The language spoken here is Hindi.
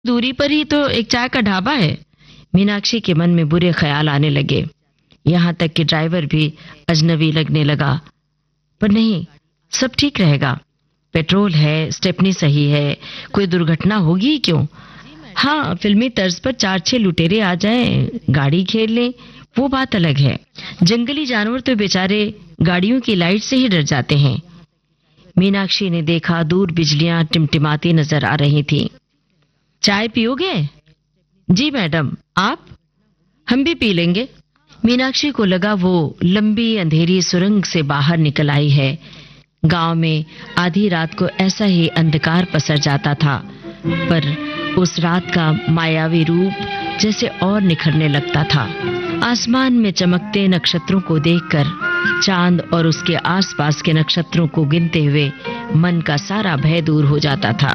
दूरी पर ही तो एक चाय का ढाबा है। मीनाक्षी के मन में बुरे ख्याल आने लगे। यहाँ तक कि ड्राइवर भी अजनबी लगने लगा। पर नहीं, सब ठीक रहेगा। पेट्रोल है, स्टेपनी सही है, कोई दुर्घटना होगी ही क्यों। हाँ, फिल्मी तर्ज पर 4-6 लुटेरे आ जाएं, गाड़ी घेर लें, वो बात अलग है। जंगली जानवर तो बेचारे गाड़ियों की लाइट से ही डर जाते हैं। मीनाक्षी ने देखा, दूर बिजलियां टिमटिमाती नजर आ रही थीं। चाय पियोगे? जी मैडम, आप? हम भी पी लेंगे। मीनाक्षी को लगा वो लंबी अंधेरी सुरंग से बाहर निकल आई है। गांव में आधी रात को ऐसा ही अंधकार पसर जाता था, पर उस रात का मायावी रूप जैसे और निखरने लगता था। आसमान में चमकते नक्षत्रों को देखकर चांद और उसके आसपास के नक्षत्रों को गिनते हुए मन का सारा भय दूर हो जाता था।